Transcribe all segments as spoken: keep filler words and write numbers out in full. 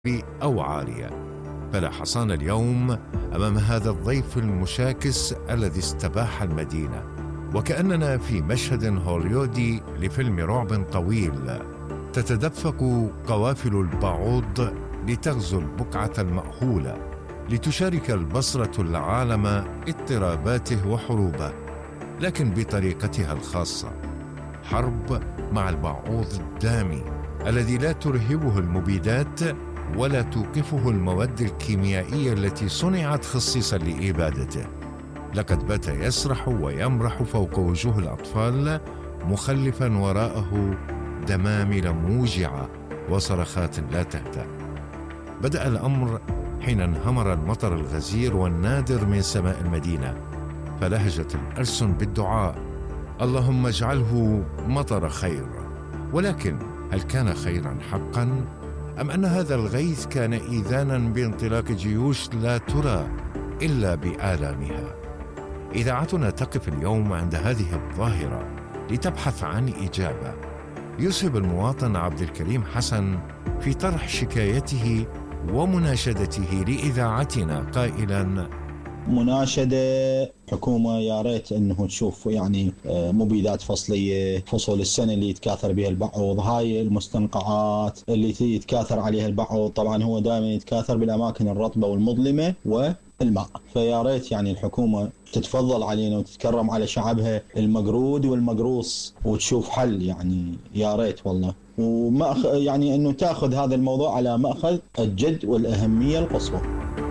أو عالية. فلا حصان اليوم أمام هذا الضيف المشاكس الذي استباح المدينة، وكأننا في مشهد هوليودي لفيلم رعب طويل. تتدفق قوافل البعوض لتغزو البقعة المأهولة، لتشارك البصرة العالم اضطراباته وحروبه، لكن بطريقتها الخاصة. حرب مع البعوض الدامي الذي لا ترهبه المبيدات ولا توقفه المواد الكيميائية التي صنعت خصيصا لإبادته. لقد بات يسرح ويمرح فوق وجوه الأطفال، مخلفا وراءه دمامل موجعة وصرخات لا تهدأ. بدأ الأمر حين انهمر المطر الغزير والنادر من سماء المدينة، فلهجت الألسن بالدعاء: اللهم اجعله مطر خير. ولكن هل كان خيرا حقا؟ أم أن هذا الغيث كان إذانا بانطلاق جيوش لا ترى إلا بآلامها؟ إذاعتنا تقف اليوم عند هذه الظاهرة لتبحث عن إجابة. يسهب المواطن عبد الكريم حسن في طرح شكايته ومناشدته لإذاعتنا قائلا: مناشدة حكومة، يا ريت انه تشوف يعني مبيدات فصلية، فصول السنة اللي يتكاثر بها البعوض، هاي المستنقعات اللي يتكاثر عليها البعوض. طبعا هو دائما يتكاثر بالاماكن الرطبة والمظلمة والماء، فيا ريت يعني الحكومة تتفضل علينا وتتكرم على شعبها المقرود والمقروص وتشوف حل، يعني يا ريت والله، وما يعني انه تاخذ هذا الموضوع على مأخذ الجد والأهمية القصوى.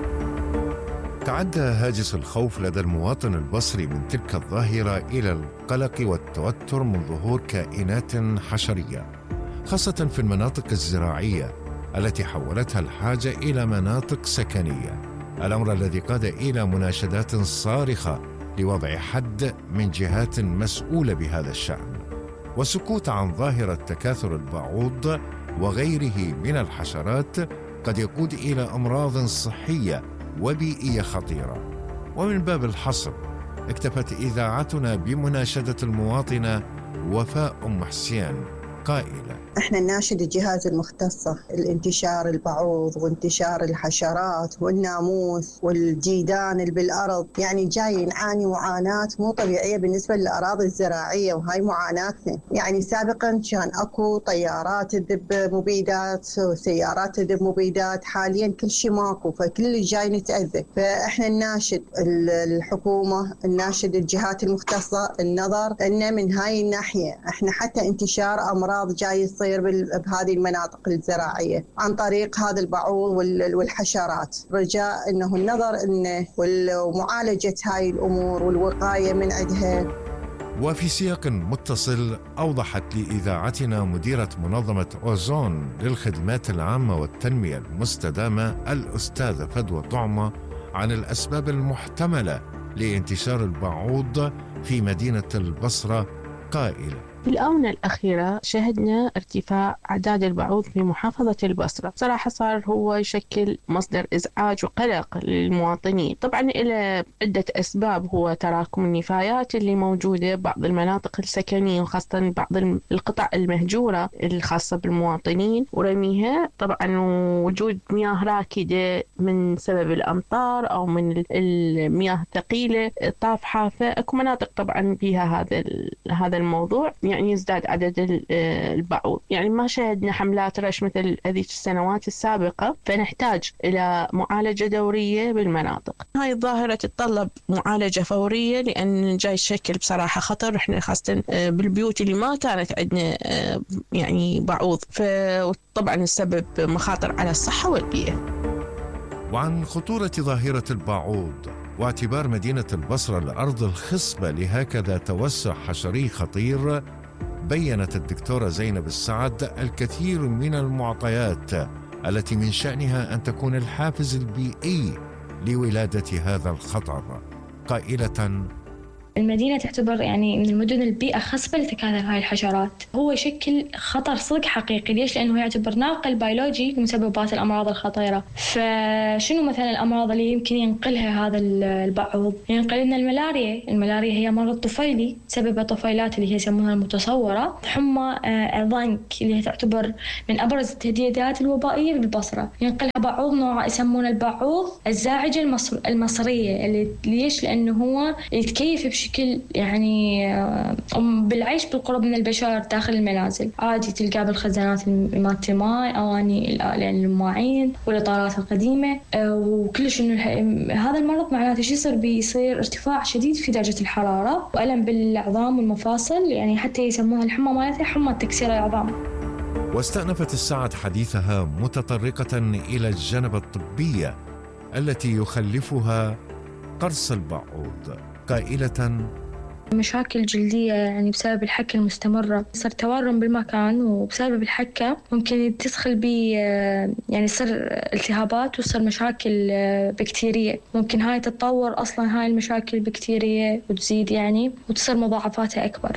تعدى هاجس الخوف لدى المواطن البصري من تلك الظاهرة إلى القلق والتوتر من ظهور كائنات حشرية، خاصة في المناطق الزراعية التي حولتها الحاجة إلى مناطق سكنية، الأمر الذي قاد إلى مناشدات صارخة لوضع حد من جهات مسؤولة بهذا الشأن، والسكوت عن ظاهرة تكاثر البعوض وغيره من الحشرات قد يقود إلى أمراض صحية وبيئية خطيرة. ومن باب الحصر اكتفت إذاعتنا بمناشدة المواطنة وفاء أم حسين قائلة: احنا نناشد الجهات المختصة الانتشار البعوض وانتشار الحشرات والناموس والجيدان اللي بالأرض، يعني جاي نعاني معاناة مو طبيعية بالنسبة للأراضي الزراعية، وهاي معاناتنا. يعني سابقا كان أكو طيارات تذب مبيدات وسيارات تذب مبيدات، حاليا كل شيء ماكو، فكل اللي جاي نتأذى. فاحنا نناشد الحكومة، نناشد الجهات المختصة النظر إن من هاي الناحية احنا حتى انتشار أمراض جاي يصير بهذه المناطق الزراعية عن طريق هذا البعوض والحشرات، رجاء انه النظر انه ومعالجة هاي الامور والوقاية من عندها. وفي سياق متصل أوضحت لإذاعتنا مديرة منظمة أوزون للخدمات العامة والتنمية المستدامة الأستاذة فدوى طعمة عن الأسباب المحتملة لانتشار البعوض في مدينة البصرة قائلة: في الآونة الأخيرة شهدنا ارتفاع أعداد البعوض في محافظة البصرة. صراحة صار هو يشكل مصدر إزعاج وقلق للمواطنين. طبعا إلى عدة أسباب، هو تراكم النفايات اللي موجودة ببعض المناطق السكنية، وخاصة بعض القطع المهجورة الخاصة بالمواطنين ورميها، طبعا وجود مياه راكدة من سبب الأمطار أو من المياه الثقيلة طافحة. فأكو مناطق طبعا فيها هذا هذا الموضوع، يعني يزداد عدد البعوض. يعني ما شاهدنا حملات رش مثل هذه السنوات السابقة، فنحتاج إلى معالجة دورية بالمناطق. هاي الظاهرة تتطلب معالجة فورية، لأن جاي شكل بصراحة خطر، إحنا خاصة بالبيوت اللي ما كانت عندنا يعني بعوض، فطبعا السبب مخاطر على الصحة والبيئة. وعن خطورة ظاهرة البعوض واعتبار مدينة البصرة الأرض الخصبة لهكذا توسع حشري خطير، بيّنت الدكتورة زينب السعد الكثير من المعطيات التي من شأنها أن تكون الحافز البيئي لولادة هذا الخطر، قائلة: المدينة تعتبر يعني من المدن البيئة خصبة لتكاثر هاي الحشرات. هو يشكل خطر صدق حقيقي. ليش؟ لأنه يعتبر ناقل بيولوجي لمسببات الأمراض الخطيرة. فشنو مثلا الأمراض اللي يمكن ينقلها هذا البعوض؟ ينقل لنا الملاريا. الملاريا هي مرض طفيلي تسبب طفيلات اللي هي يسمونها المتصورة. حمى الضنك اللي هي تعتبر من أبرز التهديدات الوبائية بالبصرة. ينقلها بعوض نوع يسمونه البعوض الزاعجة المصر المصرية. اللي ليش؟ لأنه هو يتكيف بشكل يعني بالعيش بالقرب من البشر داخل المنازل. عادي تلقاه بالخزانات مالت الماء، أواني المواعين والإطارات القديمة. وكلش إنه هذا المرض معناته شو يصير؟ بيصير ارتفاع شديد في درجة الحرارة وألم بالعظام والمفاصل، يعني حتى يسموها الحمى مالتها حمى تكسير العظام. واستأنفت الساعة حديثها متطرقة إلى الجانب الطبية التي يخلفها قرص البعوض، قائلة: مشاكل جلدية يعني بسبب الحكة المستمرة. صار تورم بالمكان، وبسبب الحكة ممكن تدخل بي يعني يصير التهابات ويصير مشاكل بكتيرية. ممكن هاي تتطور أصلا هاي المشاكل البكتيرية وتزيد يعني وتصير مضاعفاتها أكبر.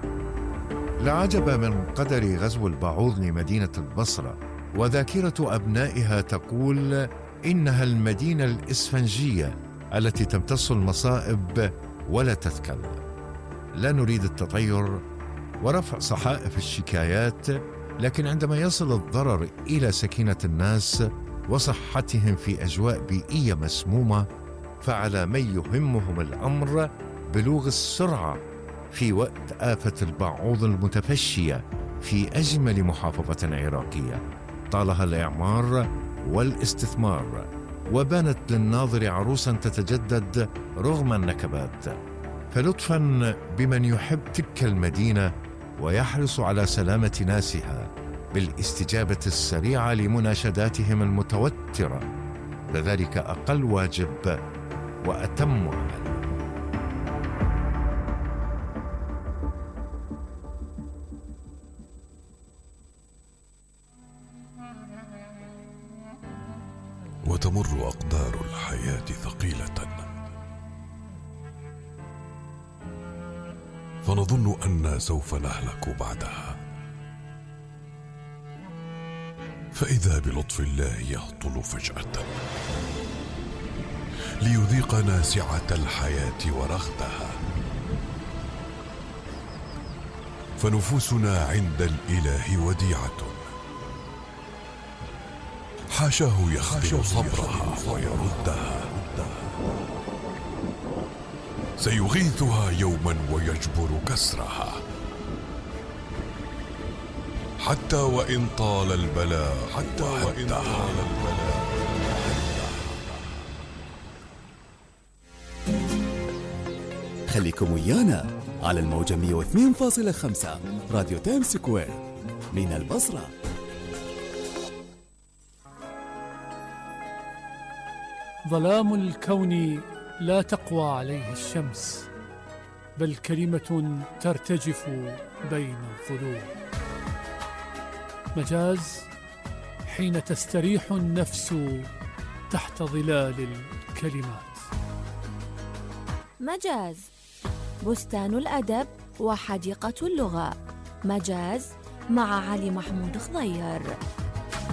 لا عجب من قدر غزو البعوض لمدينة البصرة، وذاكرة أبنائها تقول إنها المدينة الإسفنجية التي تمتص المصائب ولا تثكل. لا نريد التطير ورفع صحائف الشكايات، لكن عندما يصل الضرر إلى سكينة الناس وصحتهم في أجواء بيئية مسمومة، فعلى من يهمهم الأمر بلوغ السرعة في وقت آفة البعوض المتفشية في أجمل محافظة عراقية طالها الإعمار والاستثمار، وبانت للناظر عروسا تتجدد رغم النكبات. فلطفا بمن يحب تلك المدينة ويحرص على سلامة ناسها بالاستجابة السريعة لمناشداتهم المتوترة، فذلك أقل واجب وأتم عمل. وتمر أقدار الحياة ثقيلة، فنظن أننا سوف نهلك بعدها، فإذا بلطف الله يهطل فجأة ليذيقنا سعة الحياة ورغدها، فنفوسنا عند الإله وديعة، حاشاه يخذل صبرها ويردها، سيغيثها يوما ويجبر كسرها، حتى وإن طال البلاء حتى وإن طال البلاء. خليكم ويانا على الموجة مئة واثنين فاصلة خمسة راديو تايم سكوير من البصرة. ظلام الكون لا تقوى عليه الشمس، بل كلمة ترتجف بين الظلوم. مجاز حين تستريح النفس تحت ظلال الكلمات. مجاز بستان الأدب وحديقة اللغة. مجاز مع علي محمود خضير.